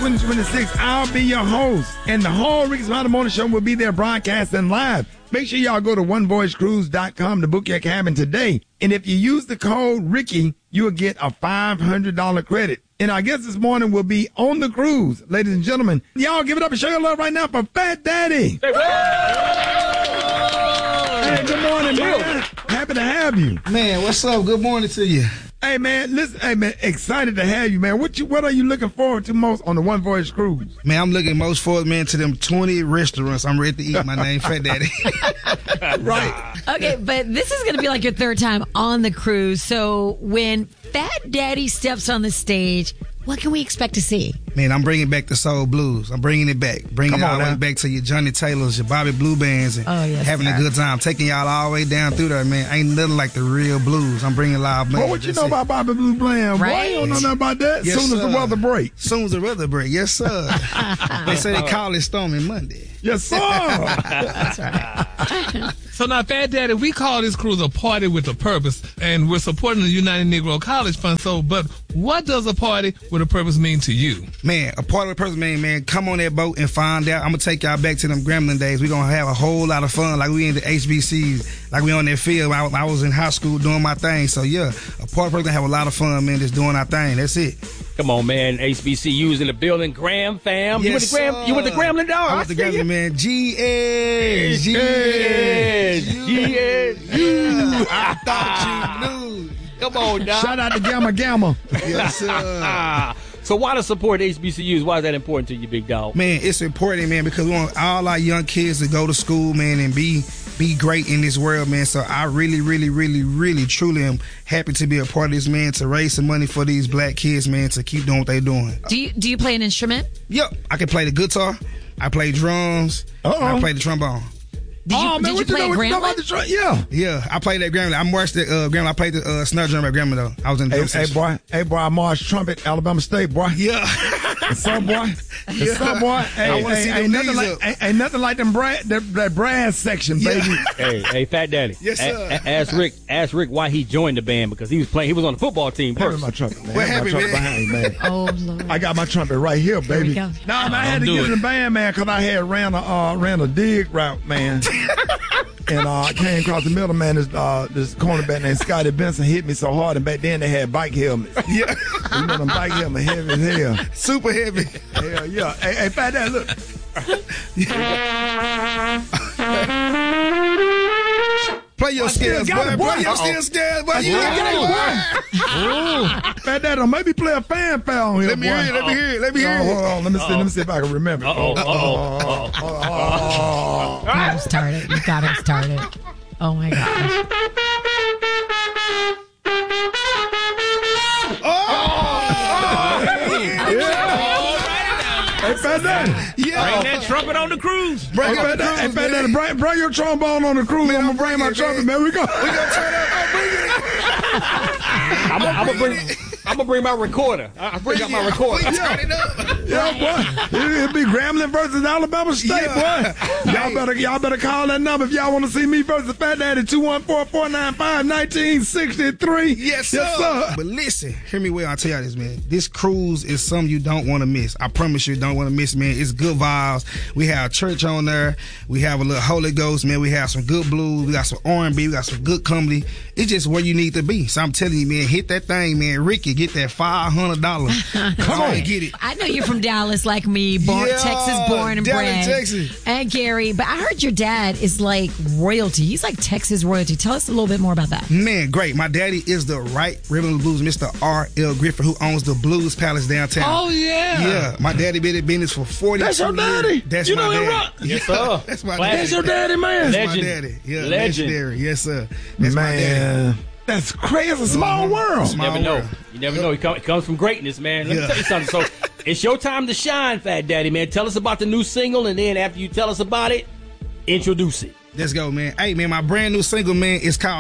2026, I'll be your host. And the whole Ricky Smiley Morning Show will be there broadcasting live. Make sure y'all go to onevoicecruise.com to book your cabin today. And if you use the code Ricky, you'll get a $500 credit. And our guest this morning will be on the cruise. Ladies and gentlemen, y'all give it up and show your love right now for Fat Daddy. Hey, good morning, man. Happy to have you. Man, what's up? Good morning to you. Hey, man, listen, hey, man, excited to have you, man. What are you looking forward to most on the One Voice Cruise? Man, I'm looking most forward, man, to them 20 restaurants I'm ready to eat. My name, Fat Daddy. Right. Okay, but this is going to be like your third time on the cruise. So when Fat Daddy steps on the stage, what can we expect to see? Man, I'm bringing back the soul blues. I'm bringing it back. Bringing it all the way back to your Johnny Taylors, your Bobby Blue Bands, and having a good time. Taking y'all all the way down through there, man. Ain't nothing like the real blues. I'm bringing live bands. Well, what you know about Bobby Blue Band? Right? Boy, you don't know nothing about that? Yes, soon as the weather breaks. Soon as the weather break, yes, sir. They say they call it Stormy Monday. Yes, sir. That's right. So now, Fat Daddy, we call this cruise a party with a purpose, and we're supporting the United Negro College Fund. So, but what does a party with a purpose mean to you? Man, a party with a purpose mean, man, come on that boat and find out. I'm going to take y'all back to them Gremlin days. We're going to have a whole lot of fun like we in the HBCs, like we on that field. I was in high school doing my thing. So, yeah, a party with a purpose have a lot of fun, man, just doing our thing. That's it. Come on, man. HBCU's in the building. Graham fam. Yes, you went to Grambling, dog? I went to Grambling, man. G-S. I thought you knew. Come on, dog. Shout out to Gamma Gamma. Yes, sir. So why to support HBCUs? Why is that important to you, big dog? Man, it's important, man, because we want all our young kids to go to school, man, and be great in this world, man. So I really, truly am happy to be a part of this, man, to raise some money for these black kids, man, to keep doing what they're doing. Do you play an instrument? Yep. I can play the guitar. I play drums. And I play the trombone. Did you play at Grambling? Yeah, I played at Grambling. I marched at Grambling. I played the snare drum at Grambling, though. I was in the Hey, boy, I marched trumpet, Alabama State, boy. Yeah. What's up, boy? What's up, boy? Hey, I want to see them knees up. Ain't nothing like that brass section, baby. Hey, Fat Daddy. Yes, sir. Ask Rick why he joined the band, because he was on the football team first. My trumpet, man. What happened, man? Behind, man. Oh, Lord. I got my trumpet right here, baby. Here we go. No, man, I had to get in the band, man, because I had ran a dig route, man. And I came across the middle, man. This cornerback named Scotty Benson hit me so hard, and back then they had bike helmets. Yeah. You know them bike helmets heavy as hell. Super heavy. Hell yeah. Hey, Fat Dad, look. Play your scales, boy. Play your scales, boy. You got it, boy. Fat Dad, maybe play a fanfare on here, Let me hear it. Hold on. Let me see if I can remember. You got him started. Oh, my gosh. Hey, Fat Daddy. Yeah. Bring that trumpet on the cruise. Hey, Fat Daddy, bring your trombone on the cruise. I'm going to bring my trumpet, man. We gonna turn up. I'm gonna bring my recorder. I bring out my recorder. Yeah, boy. It'll be Grambling versus Alabama State, boy. Y'all better call that number if y'all want to see me versus Fat Daddy. 214-495-1963. Yes, sir. But listen, hear me well. I'll tell y'all this, man. This cruise is something you don't want to miss. I promise you don't want to miss, man. It's good vibes. We have church on there. We have a little Holy Ghost, man. We have some good blues. We got some R&B. We got some good comedy. It's just where you need to be. So I'm telling you, man, hit that thing, man. Ricky, get that $500. Come on, get it. I know you're from Dallas like me, Texas born and bred. Texas. And Gary, but I heard your dad is like royalty. He's like Texas royalty. Tell us a little bit more about that. Man, great. My daddy is the right Ribbon of the Blues, Mr. R.L. Griffin, who owns the Blues Palace downtown. Oh, yeah. Yeah. My daddy been in business for 40 years. That's your daddy? That's you my know daddy. Rock? Yes, sir. That's my Classic. daddy. That's your daddy, man. That's my daddy. Yeah, legendary. Yes, sir. That's my daddy. That's crazy. It's a small world. You never know. You never know. It comes from greatness, man. Let me tell you something. So it's your time to shine, Fat Daddy, man. Tell us about the new single, and then after you tell us about it, introduce it. Let's go, man. Hey, man, my brand new single, man, is called